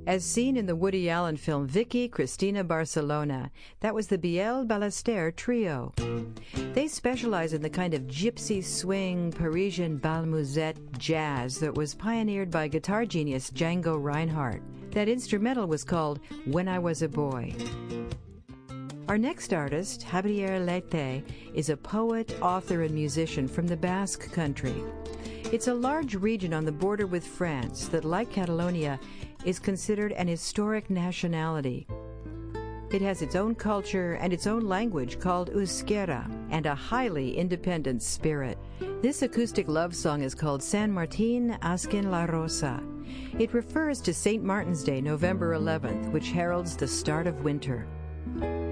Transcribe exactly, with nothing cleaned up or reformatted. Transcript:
As seen in the Woody Allen film Vicky Cristina Barcelona, that was the Biel Ballester Trio. They specialize in the kind of gypsy swing, Parisian bal musette jazz that was pioneered by guitar genius Django Reinhardt. That instrumental was called When I Was a Boy. Our next artist, Javier Leite, is a poet, author, and musician from the Basque Country. It's a large region on the border with France that, like Catalonia, is considered an historic nationality. It has its own culture and its own language called Euskera, and a highly independent spirit. This acoustic love song is called San Martin Azken la Rosa. It refers to Saint Martin's Day, November eleventh, which heralds the start of winter.